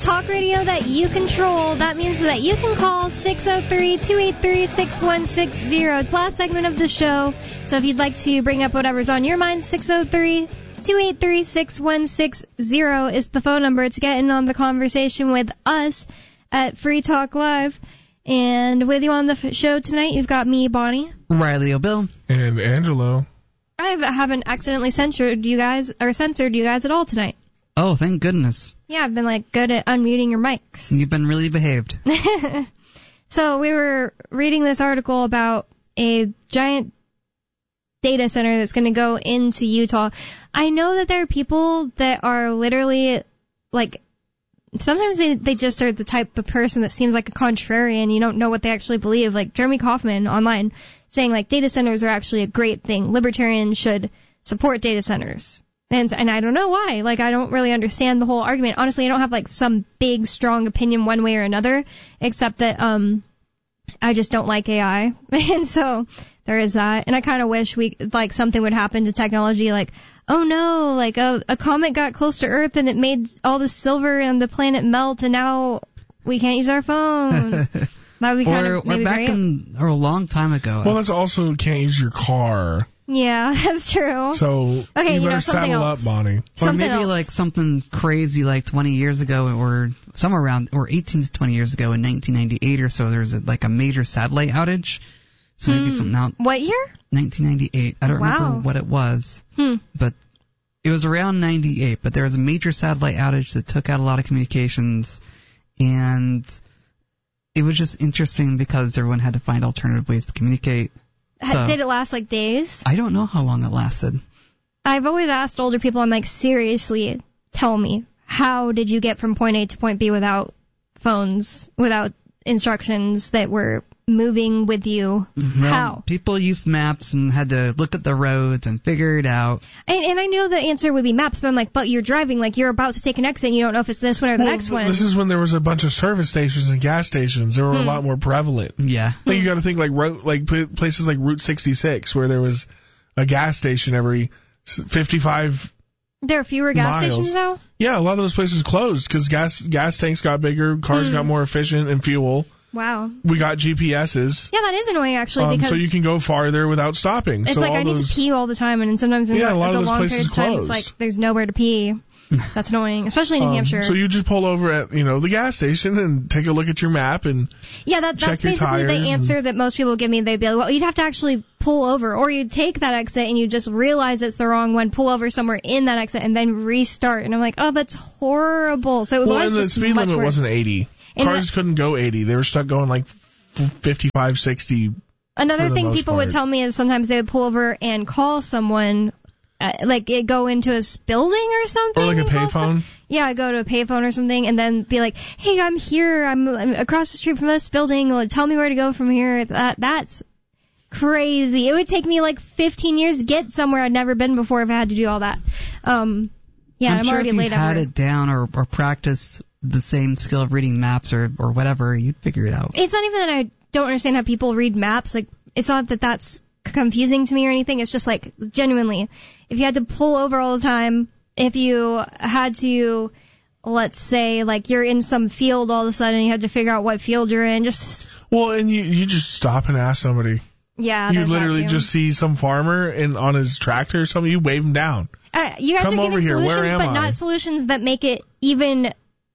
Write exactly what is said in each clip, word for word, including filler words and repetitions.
Talk radio that you control. That means that you can call six oh three, two eight three, six one six zero. Last segment of the show. So if you'd like to bring up whatever's on your mind, six oh three, two eight three, six one six zero is the phone number to get in on the conversation with us at Free Talk Live. And with you on the f- show tonight, you've got me, Bonnie. Riley O'Bill. And Angelo. I haven't accidentally censored you guys, or censored you guys at all tonight. Oh, thank goodness. Yeah, I've been, like, good at unmuting your mics. You've been really behaved. So we were reading this article about a giant data center that's going to go into Utah. I know that there are people that are literally, like, sometimes they, they just are the type of person that seems like a contrarian. You don't know what they actually believe. Like Jeremy Kauffman online saying, like, data centers are actually a great thing. Libertarians should support data centers. And and I don't know why. Like, I don't really understand the whole argument. Honestly, I don't have, like, some big, strong opinion one way or another, except that um I just don't like A I. And so there is that. And I kind of wish we, like, something would happen to technology, like, oh no, like a, a comet got close to Earth and it made all the silver on the planet melt, and now we can't use our phone. That would be kind or, of maybe or back great. in, or a long time ago. Well, that's also can't use your car. Yeah, that's true. So okay, you you better know, saddle else. up, Bonnie. Or Something maybe else. like something crazy like twenty years ago, or somewhere around, or eighteen to twenty years ago in nineteen ninety-eight or so, there was a, like a major satellite outage. So maybe Hmm. something out. What year? nineteen ninety-eight. I don't Wow. remember what it was. Hmm. But it was around ninety-eight, but there was a major satellite outage that took out a lot of communications, and it was just interesting because everyone had to find alternative ways to communicate. Ha- So, Did it last, like, days? I don't know how long it lasted. I've always asked older people, I'm like, seriously, tell me, how did you get from point A to point B without phones, without instructions that were moving with you? Well, How? People used maps and had to look at the roads and figure it out. And, and I knew the answer would be maps, but I'm like, but you're driving, like, you're about to take an exit, and you don't know if it's this one or the Well, next one. This is when there was a bunch of service stations and gas stations. They were Hmm. a lot more prevalent. Yeah. Like, you got to think like ro- like p- places like Route sixty-six, where there was a gas station every s- fifty-five. There are fewer gas miles. stations now? Yeah, a lot of those places closed because gas gas tanks got bigger, cars Hmm. got more efficient in fuel. Wow. We got G P S's. Yeah, that is annoying, actually, Um, because so you can go farther without stopping. it's so like all I need those, to pee all the time, and sometimes in Yeah, the, a lot the of those long places periods of time, it's closed. like there's nowhere to pee. That's annoying, especially in New um, Hampshire. So you just pull over at you know the gas station and take a look at your map and Yeah, that, check that's your basically the tires answer that most people give me. They'd be like, well, you'd have to actually pull over, or you'd take that exit and you just realize it's the wrong one, pull over somewhere in that exit, and then restart. And I'm like, oh, that's horrible. So it well, was and the just speed much limit worse. wasn't eighty. And Cars that- couldn't go eighty. They were stuck going like fifty-five, sixty. Another for the thing most people would part. tell me is sometimes they would pull over and call someone, uh, like it go into a s- building or something. Or like a and call payphone. someone. Yeah, go to a payphone or something, and then be like, hey, I'm here. I'm, I'm across the street from this building. Like, tell me where to go from here. That That's crazy. It would take me like fifteen years to get somewhere I'd never been before if I had to do all that. Um, yeah, I'm, I'm, sure already if you late had over. it down or, or practiced the same skill of reading maps or, or whatever, you'd figure it out. It's not even that I don't understand how people read maps. Like, it's not that that's confusing to me or anything. It's just like, genuinely, if you had to pull over all the time, if you had to, let's say, like, you're in some field all of a sudden, you had to figure out what field you're in, just, Well, and you you just stop and ask somebody. yeah, You there's that literally too. just see some farmer in on his tractor or something. You wave him down. Uh, you have Come to give over me here. Where solutions, am but I? not solutions that make it even,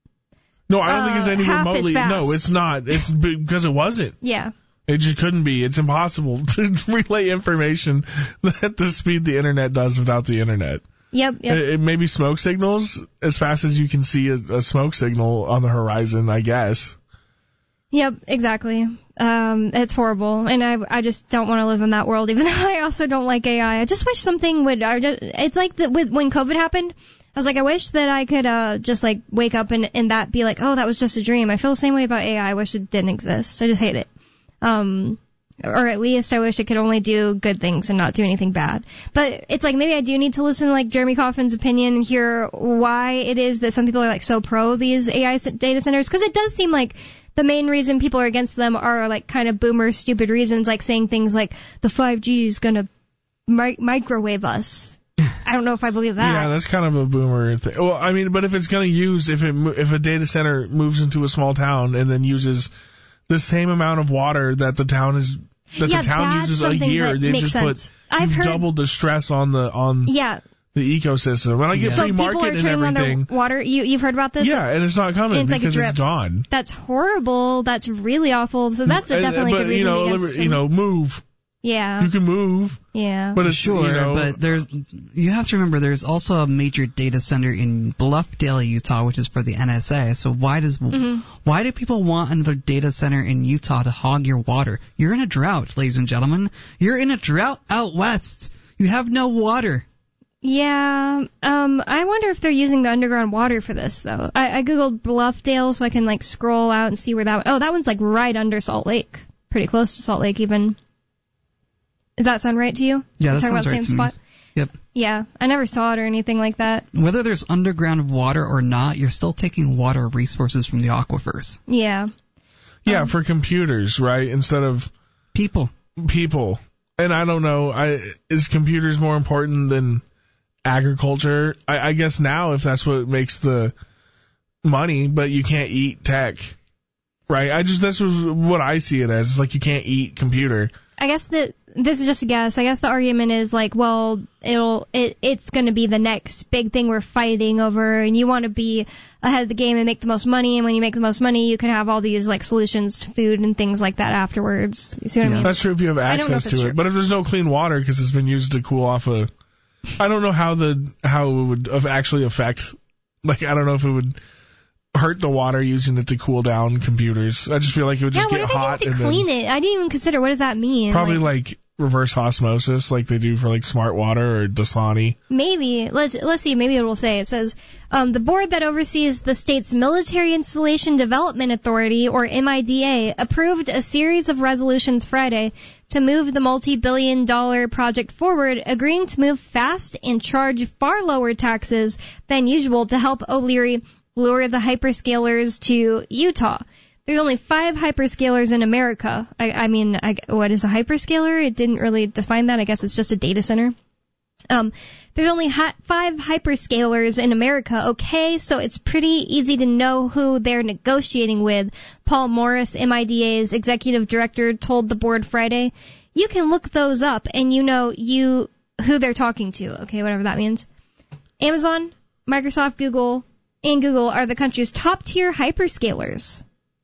No, I don't think it's Uh, any half as remotely. fast. No, it's not. It's because it wasn't. yeah. It just couldn't be. It's impossible to relay information at the speed the internet does without the internet. Yep, yep. It, it may be smoke signals as fast as you can see a, a smoke signal on the horizon, I guess. Yep, exactly. Um, it's horrible, and I, I just don't want to live in that world. Even though I also don't like A I, I just wish something would. I just, it's like the, with when COVID happened. I was like, I wish that I could uh just like wake up and and that be like, oh, that was just a dream. I feel the same way about A I. I wish it didn't exist. I just hate it. Um, or at least I wish it could only do good things and not do anything bad. But it's like maybe I do need to listen to like Jeremy Kauffman's opinion and hear why it is that some people are like so pro these A I data centers, because it does seem like the main reason people are against them are like kind of boomer stupid reasons, like saying things like the five G is gonna mi- microwave us. I don't know if I believe that. Yeah, that's kind of a boomer thing. Well, I mean, but if it's going to use, if it if a data center moves into a small town and then uses the same amount of water that the town is that yeah, the town uses a year, they just sense. put I've you've heard, doubled the stress on the on yeah. the ecosystem. When I get so free market people are and turning everything, on their water. You you've heard about this? Yeah, and it's not coming it's because like it's gone. That's horrible. That's really awful. So that's a definitely but, a good reason you know, to be liber- against you know, move. Yeah. You can move. Yeah. But it's Sure, you know, but there's you have to remember there's also a major data center in Bluffdale, Utah, which is for the N S A. So why does mm-hmm. why do people want another data center in Utah to hog your water? You're in a drought, ladies and gentlemen. You're in a drought out west. You have no water. Yeah, um, I wonder if they're using the underground water for this, though. I, I googled Bluffdale so I can, like, scroll out and see where that... Oh, that one's, like, right under Salt Lake. Pretty close to Salt Lake, even. Does that sound right to you? Yeah, that talking sounds about right the to same me. spot? Yep. Yeah, I never saw it or anything like that. Whether there's underground water or not, you're still taking water resources from the aquifers. Yeah. Yeah, um, for computers, right? Instead of People. people. And I don't know, I is computers more important than agriculture? I, I guess now, if that's what makes the money, but you can't eat tech, right? I just that's what I see it as. It's like you can't eat computer. I guess that this is just a guess. I guess the argument is like, well, it'll it it's going to be the next big thing we're fighting over, and you want to be ahead of the game and make the most money. And when you make the most money, you can have all these like solutions to food and things like that afterwards. You see what Yeah. I mean? That's true if you have access to true. it. But if there's no clean water because it's been used to cool off a, I don't know how the how it would actually affect. Like I don't know if it would hurt the water using it to cool down computers. I just feel like it would just yeah, get what are hot they doing and to clean it? I didn't even consider what does that mean. probably like, like reverse osmosis, like they do for like Smart Water or Dasani. Maybe let's let's see. Maybe it will say it says um, the board that oversees the state's Military Installation Development Authority, or M I D A, approved a series of resolutions Friday to move the multi-billion-dollar project forward, agreeing to move fast and charge far lower taxes than usual to help O'Leary lure the hyperscalers to Utah. There's only five hyperscalers in America. I, I mean, I, what is a hyperscaler? It didn't really define that. I guess it's just a data center. Um, there's only hi- five hyperscalers in America, okay? So it's pretty easy to know who they're negotiating with. Paul Morris, M I D A's executive director, told the board Friday, you can look those up and you know you who they're talking to, okay, whatever that means. Amazon, Microsoft, Google, and Google are the country's top-tier hyperscalers.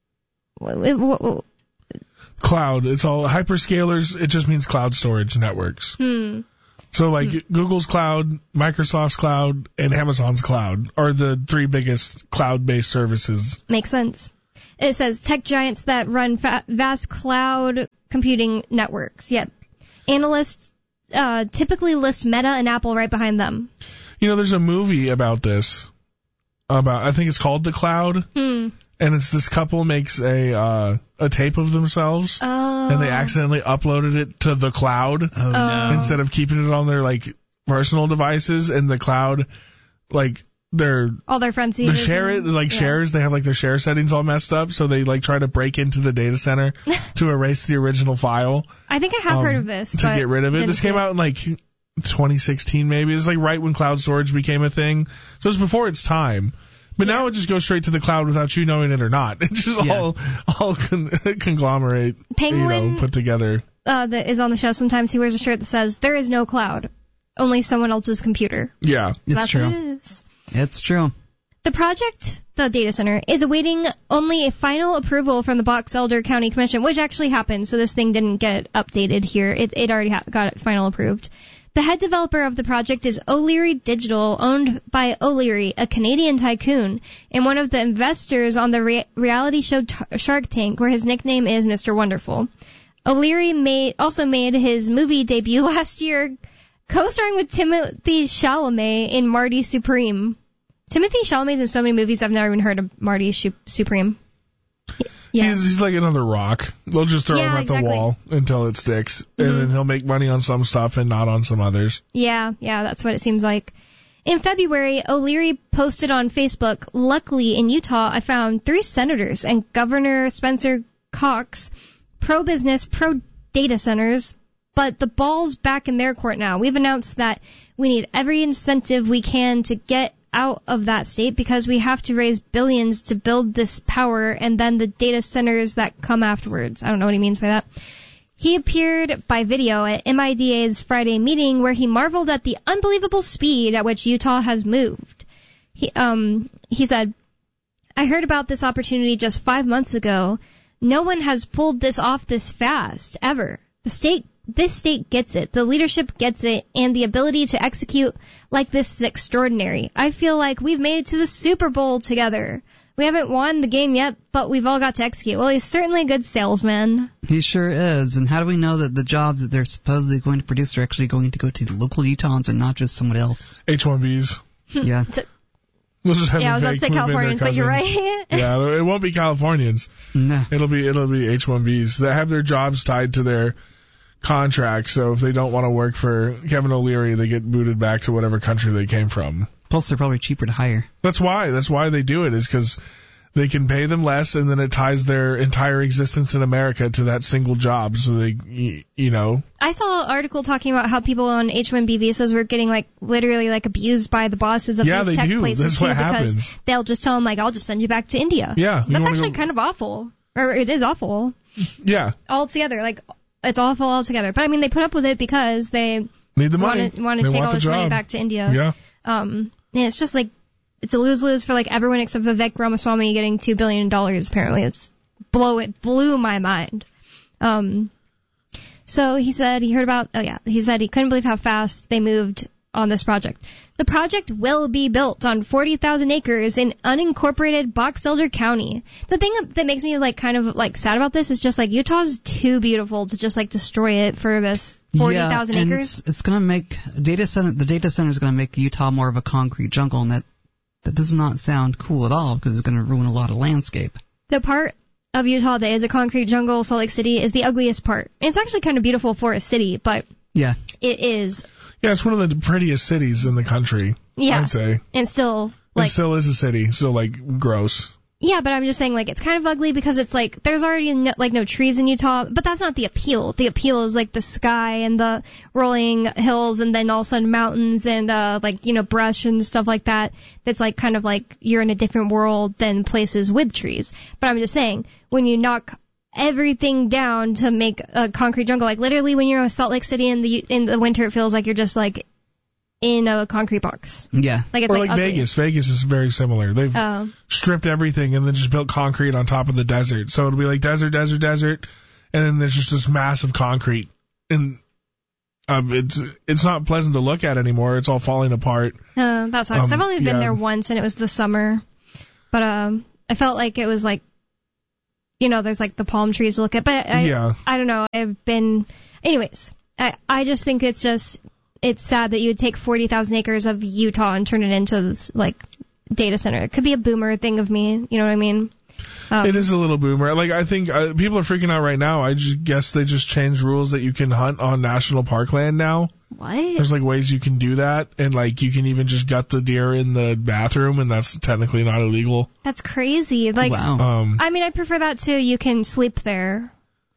Cloud. It's all hyperscalers. It just means cloud storage networks. Hmm. So like hmm. Google's cloud, Microsoft's cloud, and Amazon's cloud are the three biggest cloud-based services. Makes sense. It says tech giants that run fa- vast cloud computing networks. Yet analysts uh, typically list Meta and Apple right behind them. You know, there's a movie about this. About I think it's called The Cloud. Hmm. And it's this couple makes a uh, a tape of themselves, oh. and they accidentally uploaded it to the cloud Oh, no. instead of keeping it on their like personal devices. And the cloud, like their all their friends see they it share it and- like yeah. shares. They have like their share settings all messed up, so they like try to break into the data center to erase the original file. I think I have um, heard of this to but get rid of it. didn't This see came it. out in like twenty sixteen, maybe. It's like right when cloud storage became a thing, so it's before its time. But now it just goes straight to the cloud without you knowing it or not. It's just Yeah. all all con- conglomerate, Penguin, you know, put together. uh, that is on the show. Sometimes he wears a shirt that says, there is no cloud, only someone else's computer. Yeah. It's That's true. what it is. It's true. The project, the data center, is awaiting only a final approval from the Box Elder County Commission, which actually happened, so this thing didn't get updated here. It, it already ha- got it final approved. The head developer of the project is O'Leary Digital, owned by O'Leary, a Canadian tycoon, and one of the investors on the re- reality show T- Shark Tank, where his nickname is Mister Wonderful. O'Leary made, also made his movie debut last year, co-starring with Timothy Chalamet in Marty Supreme. Timothy Chalamet's in so many movies, I've never even heard of Marty Shu- Supreme. Yeah. He's, he's like another rock. They'll just throw Yeah, him at exactly. the wall until it sticks. Mm-hmm. And then he'll make money on some stuff and not on some others. Yeah, yeah, that's what it seems like. In February, O'Leary posted on Facebook, luckily in Utah, I found three senators and Governor Spencer Cox, pro-business, pro-data centers, but the ball's back in their court now. We've announced that we need every incentive we can to get out of that state because we have to raise billions to build this power and then the data centers that come afterwards. I don't know what he means by that. He appeared by video at M I D A's Friday meeting where he marveled at the unbelievable speed at which Utah has moved. He, um, he said, I heard about this opportunity just five months ago. No one has pulled this off this fast, ever. The state This state gets it, the leadership gets it, and the ability to execute like this is extraordinary. I feel like we've made it to the Super Bowl together. We haven't won the game yet, but we've all got to execute. Well, he's certainly a good salesman. He sure is. And how do we know that the jobs that they're supposedly going to produce are actually going to go to the local Utahns and not just someone else? H one Bs. Yeah. We'll just have yeah, I was about to say move in their Californians, but you're cousins. right. Yeah, it won't be Californians. No. It'll be it'll be H one Bs that have their jobs tied to their contract. So if they don't want to work for Kevin O'Leary, they get booted back to whatever country they came from. Plus, they're probably cheaper to hire. That's why. That's why they do it, is because they can pay them less, and then it ties their entire existence in America to that single job. So they, you know. I saw an article talking about how people on H one B visas were getting like literally like abused by the bosses of Yeah, these they tech do. places That's too, what because happens. they'll just tell them like, "I'll just send you back to India." Yeah, you that's wanna actually go- kind of awful, or it is awful Yeah. altogether. Like it's awful altogether. But I mean, they put up with it because they Need the money. want to want to They take want all the this money job. back to India. Yeah. Um, and it's just like it's a lose-lose for like everyone except Vivek Ramaswamy getting two billion dollars. Apparently, it's blow it blew my mind. Um, so he said he heard about. Oh yeah, he said he couldn't believe how fast they moved on this project. The project will be built on forty thousand acres in unincorporated Box Elder County. The thing that makes me like kind of like sad about this is just like Utah's too beautiful to just like destroy it for this forty thousand yeah, and acres. It's, it's going to make data center. The data center is going to make Utah more of a concrete jungle, and that that does not sound cool at all because it's going to ruin a lot of landscape. The part of Utah that is a concrete jungle, Salt Lake City, is the ugliest part. It's actually kind of beautiful for a city, but Yeah. it is. Yeah, it's one of the prettiest cities in the country. Yeah. I'd say. And still, It like, still is a city. Still like gross. yeah, but I'm just saying, like, it's kind of ugly because it's like, there's already no, like no trees in Utah, but that's not the appeal. The appeal is like the sky and the rolling hills and then all of a sudden mountains and, uh, like, you know, brush and stuff like that. That's like kind of like you're in a different world than places with trees. But I'm just saying, when you knock everything down to make a concrete jungle, like literally when you're in Salt Lake City in the, in the winter, it feels like you're just like in a concrete box. Yeah. Like it's or like, like ugly. Vegas. Vegas is very similar. They've Oh. stripped everything and then just built concrete on top of the desert. So it'll be like desert, desert, desert, and then there's just this massive concrete. And um, it's it's not pleasant to look at anymore. It's all falling apart. Uh, that sucks. Um, I've only been yeah. there once, and it was the summer. But um, I felt like it was like, you know, there's like the palm trees to look at. But I, Yeah. I don't know. I've been, anyways. I I just think it's just it's sad that you would take forty thousand acres of Utah and turn it into this like data center. It could be a boomer thing of me. You know what I mean? Um, It is a little boomer. Like, I think uh, people are freaking out right now. I just guess they just changed rules that you can hunt on national park land now. What? There's like ways you can do that, and like you can even just gut the deer in the bathroom, and that's technically not illegal. That's crazy. Like, Wow. Um, I mean, I prefer that too. You can sleep there.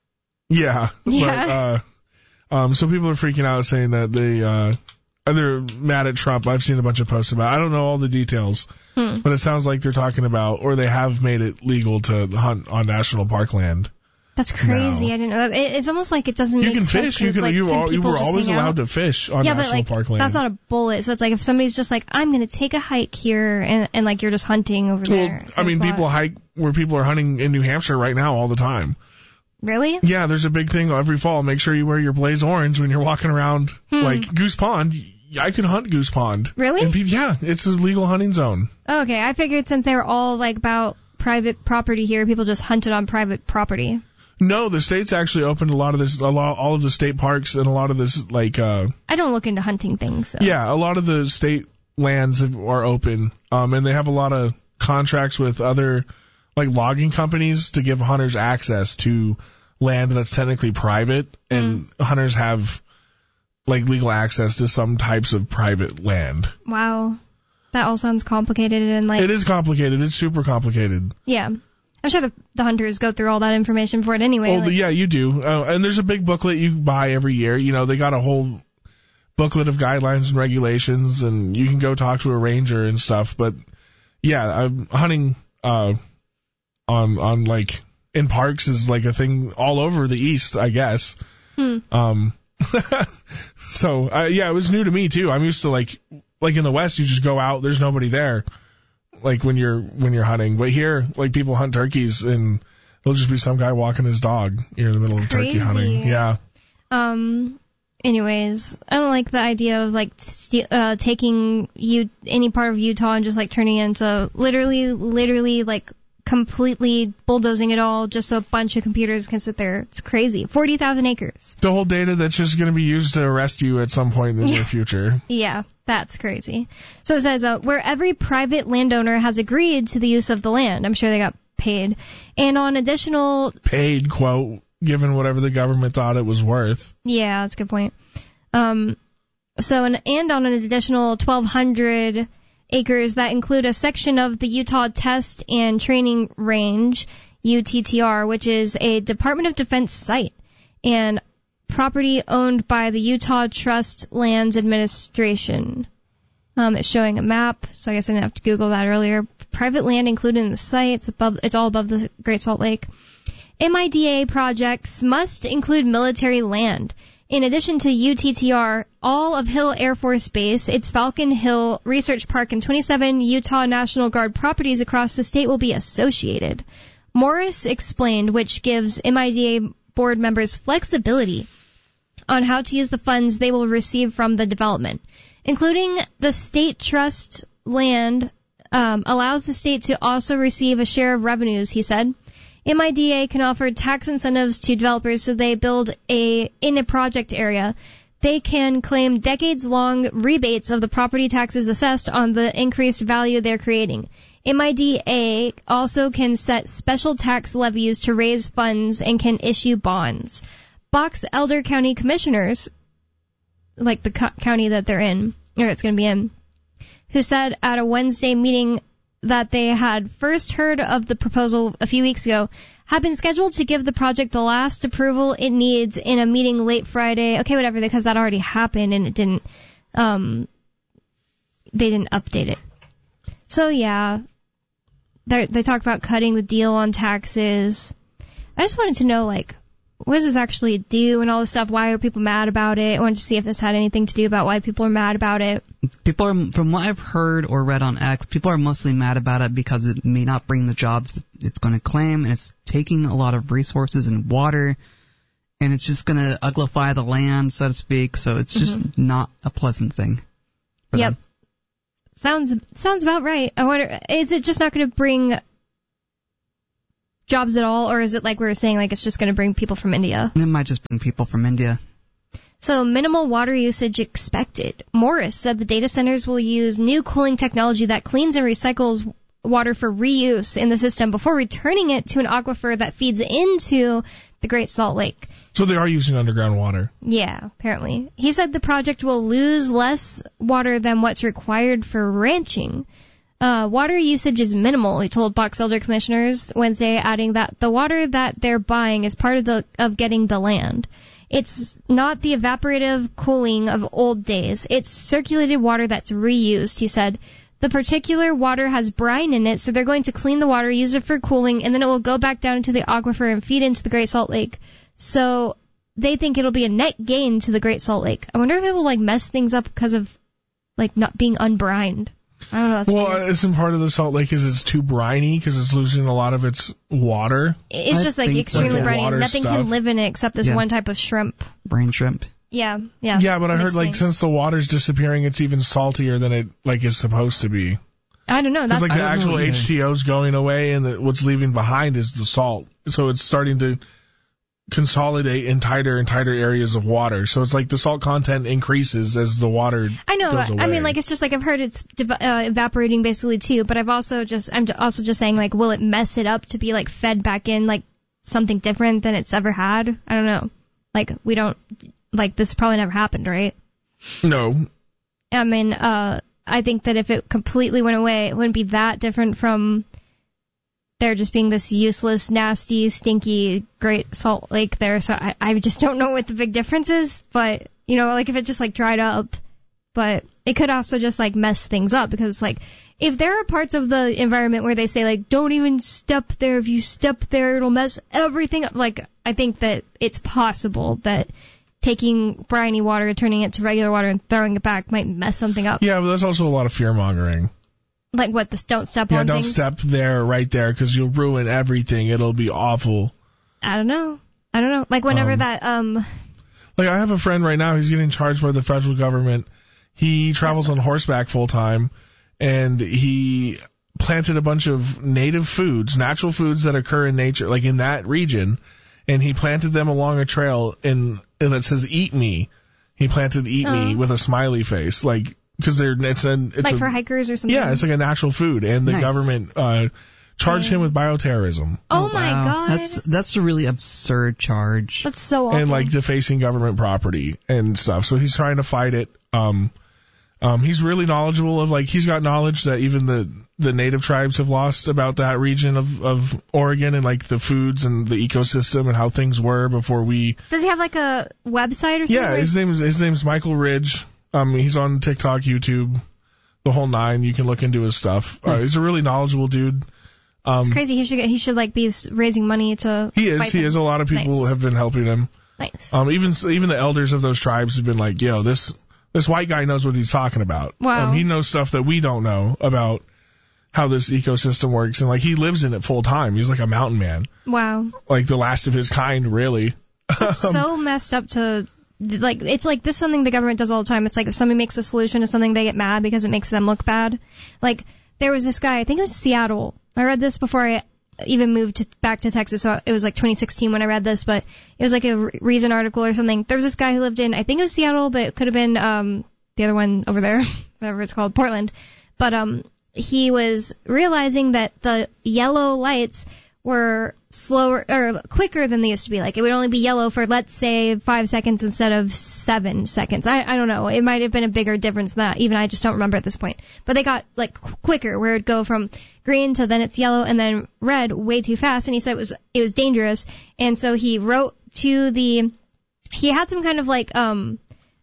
yeah. Yeah. But, uh, um, so people are freaking out saying that they, uh, they're mad at Trump. I've seen a bunch of posts about it. I don't know all the details, Hmm. but it sounds like they're talking about, or they have made it legal to hunt on national park land. That's crazy. No. I didn't know that. It, it's almost like it doesn't You make can sense. fish. You 'cause, can, like, you, can are, you people were just always hang out? allowed to fish on Yeah, but national like park land. that's not a bullet. So it's like if somebody's just like, I'm gonna take a hike here, and and like you're just hunting over Well, there. I mean, Seems people wild. hike where people are hunting in New Hampshire right now all the time. Really? Yeah, there's a big thing every fall. Make sure you wear your Blaze Orange when you're walking around. Hmm. Like Goose Pond, I could hunt Goose Pond. Really? And people, yeah, it's a legal hunting zone. Oh, okay, I figured since they were all like about private property here, people just hunted on private property. No, the state's actually opened a lot of this, a lot, all of the state parks and a lot of this, like, uh, I don't look into hunting things. So. yeah, a lot of the state lands are open. Um, and they have a lot of contracts with other, like, logging companies to give hunters access to land that's technically private, and Mm. hunters have, like, legal access to some types of private land. Wow, that all sounds complicated and like It is complicated. It's super complicated. yeah. I'm sure the, the hunters go through all that information for it anyway. Well, like, yeah, you do. Uh, and there's a big booklet you buy every year. You know, they got a whole booklet of guidelines and regulations, and you can go talk to a ranger and stuff. But yeah, I'm hunting uh, on on like in parks is like a thing all over the East, I guess. Hmm. Um, so uh, yeah, it was new to me too. I'm used to like like in the West, you just go out, there's nobody there. Like when you're when you're hunting, but here, like people hunt turkeys and there'll just be some guy walking his dog here in the middle of turkey hunting. Yeah. Um. Anyways, I don't like the idea of like st- uh, taking you any part of Utah and just like turning it into literally, literally like completely bulldozing it all just so a bunch of computers can sit there. It's crazy. Forty thousand acres. The whole data that's just going to be used to arrest you at some point in the near future. Yeah. That's crazy. So it says, uh, where every private landowner has agreed to the use of the land. I'm sure they got paid. And on additional... Paid, quote, given whatever the government thought it was worth. Yeah, that's a good point. Um, so, an, and on an additional twelve hundred acres that include a section of the Utah Test and Training Range, U T T R, which is a Department of Defense site. And property owned by the Utah Trust Lands Administration. Um, it's showing a map, so I guess I didn't have to Google that earlier. Private land included in the site. It's above. It's all above the Great Salt Lake. M I D A projects must include military land. In addition to U T T R, all of Hill Air Force Base, its Falcon Hill Research Park, and twenty-seven Utah National Guard properties across the state will be associated. Morris explained, which gives M I D A board members flexibility on how to use the funds they will receive from the development, including the state trust land um, allows the state to also receive a share of revenues, he said. M I D A can offer tax incentives to developers so they build a in a project area. They can claim decades-long rebates of the property taxes assessed on the increased value they're creating. M I D A also can set special tax levies to raise funds and can issue bonds. Box Elder County Commissioners, like the co- county that they're in, or it's going to be in, who said at a Wednesday meeting that they had first heard of the proposal a few weeks ago, have been scheduled to give the project the last approval it needs in a meeting late Friday. Okay, whatever, because that already happened and it didn't, um, they didn't update it. So yeah, they they talk about cutting the deal on taxes. I just wanted to know, like, what does this actually do and all this stuff? Why are people mad about it? I wanted to see if this had anything to do about why people are mad about it. People are, from what I've heard or read on X, people are mostly mad about it because it may not bring the jobs that it's going to claim, and it's taking a lot of resources and water, and it's just going to uglify the land, so to speak, so it's just mm-hmm. not a pleasant thing for Yep. them. Sounds, sounds about right. I wonder, is it just not going to bring jobs at all, or is it like we were saying, like it's just going to bring people from India? It might just bring people from India. So minimal water usage expected. Morris said the data centers will use new cooling technology that cleans and recycles water for reuse in the system before returning it to an aquifer that feeds into the Great Salt Lake. So they are using underground water. Yeah, apparently. He said the project will lose less water than what's required for ranching. Uh, water usage is minimal, he told Box Elder commissioners Wednesday, adding that the water that they're buying is part of the of getting the land. It's not the evaporative cooling of old days. It's circulated water that's reused, he said. The particular water has brine in it, so they're going to clean the water, use it for cooling, and then it will go back down into the aquifer and feed into the Great Salt Lake. So they think it'll be a net gain to the Great Salt Lake. I wonder if it will like mess things up because of like not being unbrined. I don't know. That's well, weird. isn't part of the Salt Lake is it's too briny because it's losing a lot of its water? It's I just like think extremely so. briny. Water Nothing stuff. can live in it except this Yeah. one type of shrimp. Brain shrimp. Yeah, yeah. Yeah, but I heard like Interesting. since the water's disappearing, it's even saltier than it like is supposed to be. I don't know. That's Because like the I don't know actual either. H two O's going away, and the, what's leaving behind is the salt. So it's starting to consolidate in tighter and tighter areas of water. So it's like the salt content increases as the water I know. goes I away. mean, like it's just like I've heard it's div- uh, evaporating basically too. But I've also just I'm also just saying like, will it mess it up to be like fed back in like something different than it's ever had? I don't know. Like we don't like this probably never happened, right? No. I mean, uh, I think that if it completely went away, it wouldn't be that different from there just being this useless, nasty, stinky Great Salt Lake there. So I, I just don't know what the big difference is. But, you know, like if it just like dried up, but it could also just like mess things up because like if there are parts of the environment where they say like don't even step there, if you step there it'll mess everything up. Like I think that it's possible that taking briny water, turning it to regular water and throwing it back might mess something up. Yeah, but there's also a lot of fear mongering. Like what, this don't step yeah, on don't things? step there, right there, because you'll ruin everything. It'll be awful. I don't know. I don't know. Like whenever Um, that, um... Like I have a friend right now, he's getting charged by the federal government. He travels on horseback full time, and he planted a bunch of native foods, natural foods that occur in nature, like in that region, and he planted them along a trail in, that says "Eat Me." He planted "Eat Me" Oh. with a smiley face, like because they're it's an it's like a, for hikers or something? yeah, it's like a natural food, and the Nice. government uh charged him with bioterrorism Oh, my wow. god. That's that's a really absurd charge. That's so awful. and like defacing government property and stuff. So he's trying to fight it. Um, um, he's really knowledgeable of like he's got knowledge that even the the native tribes have lost about that region of of Oregon and like the foods and the ecosystem and how things were before we. Does he have like a website or something? Yeah, his name is his name's Michael Ridge. Um, he's on TikTok, YouTube, the whole nine. You can look into his stuff. Uh, he's a really knowledgeable dude. Um, It's crazy. He should get, he should like be s- raising money to. he is. fight He them. is. A lot of people Nice. have been helping him. Nice. Um, even even the elders of those tribes have been like, yo, this this white guy knows what he's talking about. Wow. Um, he knows stuff that we don't know about how this ecosystem works, and like he lives in it full time. He's like a mountain man, Wow. like the last of his kind, really. It's so messed up to. Like, it's like this is something the government does all the time. It's like if somebody makes a solution to something, they get mad because it makes them look bad. Like, there was this guy, I think it was Seattle. I read this before I even moved to, back to Texas, so it was like twenty sixteen when I read this, but it was like a Reason article or something. There was this guy who lived in, I think it was Seattle, but it could have been um the other one over there, whatever it's called, Portland. But um he was realizing that the yellow lights were slower or quicker than they used to be. Like it would only be yellow for, let's say, five seconds instead of seven seconds. I, I don't know. It might have been a bigger difference than that. Even I just don't remember at this point. But they got like qu- quicker, where it'd go from green to then it's yellow and then red way too fast. And he said it was it was dangerous. And so he wrote to the. He had some kind of like um.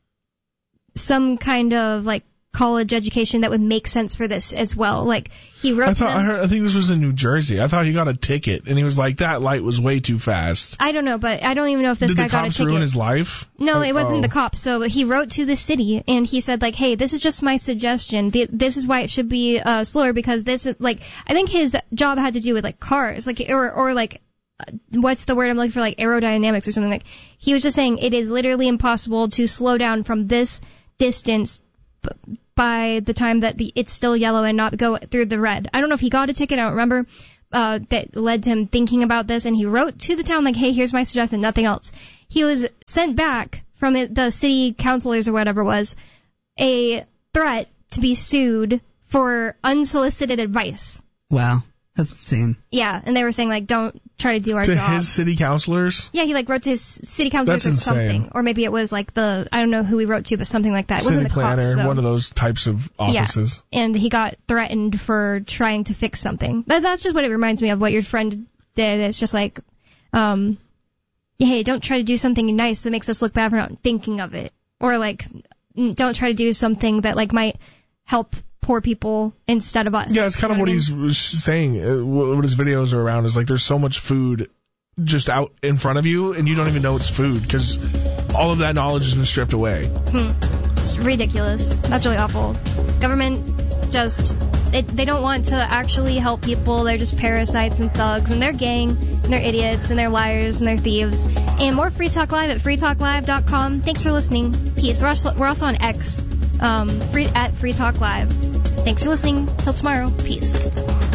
some kind of like college education that would make sense for this as well. Like he wrote I to thought them. I heard. I think this was in New Jersey. I thought he got a ticket, and he was like, "That light was way too fast." I don't know, but I don't even know if this Did guy the got a cops ticket. ruin his life? No, Uh, it wasn't oh. the cops. So he wrote to the city and he said like, hey, this is just my suggestion. Th- This is why it should be uh, slower because this is like, I think his job had to do with like cars, like or or like. uh, What's the word I'm looking for? Like aerodynamics or something. Like he was just saying it is literally impossible to slow down from this distance b- by the time that the it's still yellow and not go through the red. I don't know if he got a ticket. I don't remember. Uh, that led to him thinking about this, and he wrote to the town like, "Hey, here's my suggestion, nothing else." He was sent back from it, the city councilors or whatever it was, a threat to be sued for unsolicited advice. Wow, that's insane. Yeah, and they were saying like, "Don't try to do our To job." his city councilors? Yeah, he like wrote to his city councilors That's or something, insane. or maybe it was like the I don't know who he wrote to, but something like that. It City wasn't the planner, cops though. one of those types of offices. Yeah, and he got threatened for trying to fix something. That, that's just what it reminds me of, what your friend did. It's just like, um, hey, don't try to do something nice that makes us look bad for not thinking of it. Or like, mm, don't try to do something that like might help poor people instead of us. Yeah, it's kind You of know what I he's mean? was saying, uh, what what his videos are around is like there's so much food just out in front of you and you don't even know it's food because all of that knowledge has been stripped away. Hmm. It's ridiculous. That's really awful. Government just, it, they don't want to actually help people. They're just parasites and thugs, and they're gang, and they're idiots, and they're liars, and they're thieves. And more Free Talk Live at free talk live dot com. Thanks for listening. Peace. We're also, we're also on X, um, free, at Free Talk Live. Thanks for listening. Till tomorrow. Peace.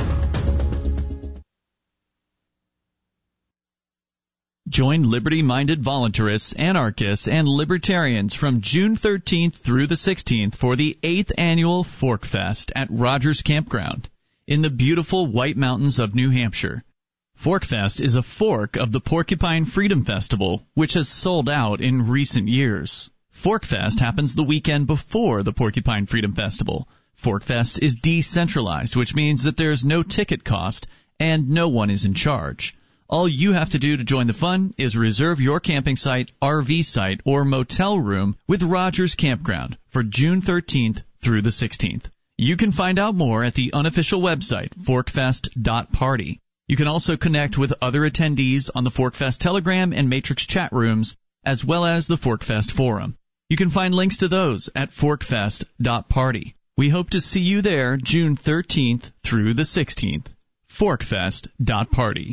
Join liberty-minded voluntarists, anarchists, and libertarians from June thirteenth through the sixteenth for the eighth Annual Fork Fest at Rogers Campground in the beautiful White Mountains of New Hampshire. Fork Fest is a fork of the Porcupine Freedom Festival, which has sold out in recent years. Fork Fest happens the weekend before the Porcupine Freedom Festival. Fork Fest is decentralized, which means that there's no ticket cost, and no one is in charge. All you have to do to join the fun is reserve your camping site, R V site, or motel room with Rogers Campground for June thirteenth through the sixteenth. You can find out more at the unofficial website, forkfest dot party. You can also connect with other attendees on the Forkfest Telegram and Matrix chat rooms, as well as the Forkfest Forum. You can find links to those at forkfest dot party. We hope to see you there June thirteenth through the sixteenth. forkfest dot party.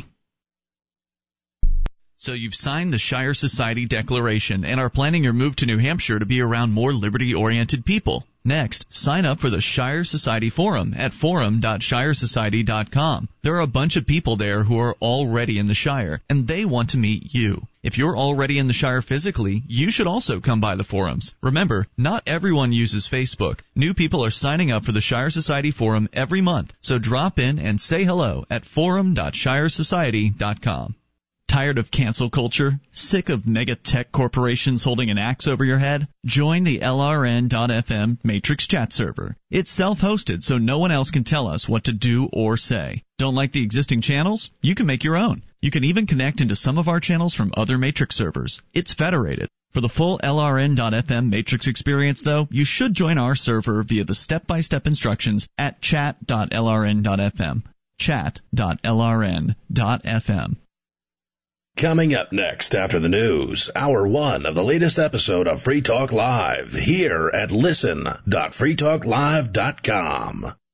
So you've signed the Shire Society Declaration and are planning your move to New Hampshire to be around more liberty-oriented people. Next, sign up for the Shire Society Forum at forum dot shire society dot com. There are a bunch of people there who are already in the Shire, and they want to meet you. If you're already in the Shire physically, you should also come by the forums. Remember, not everyone uses Facebook. New people are signing up for the Shire Society Forum every month, so drop in and say hello at forum dot shire society dot com. Tired of cancel culture? Sick of mega tech corporations holding an axe over your head? Join the L R N dot F M Matrix chat server. It's self-hosted, so no one else can tell us what to do or say. Don't like the existing channels? You can make your own. You can even connect into some of our channels from other Matrix servers. It's federated. For the full L R N dot F M Matrix experience, though, you should join our server via the step-by-step instructions at chat dot L R N dot F M. chat dot L R N dot F M. Coming up next after the news, hour one of the latest episode of Free Talk Live here at listen dot free talk live dot com.